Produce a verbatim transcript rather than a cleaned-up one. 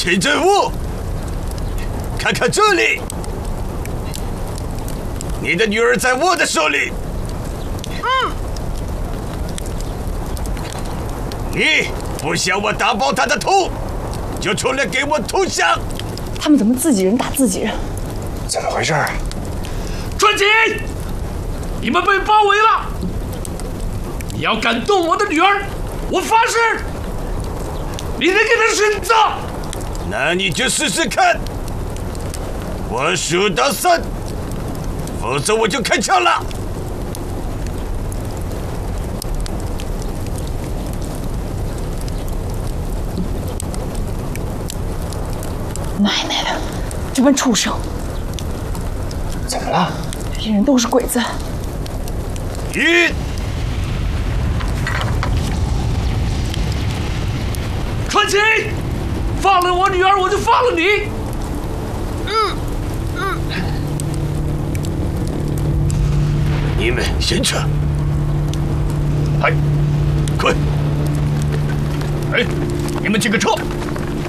请政务，看看这里，你的女儿在我的手里。嗯。你不想我打爆她的头，就出来给我投降。 他们怎么自己人打自己人？ 怎么回事啊？ 传奇，你们被包围了！你要敢动我的女儿，我发誓，你得给她殉葬。 那你就试试看。我数到三，否则我就开枪了。 奶奶的，这帮畜生！ 怎么了？ 这些人都是鬼子。 一， 传奇，放了我女儿，我就放了你。 嗯嗯。你们先撤。 哎， 快！ 哎，你们几个撤！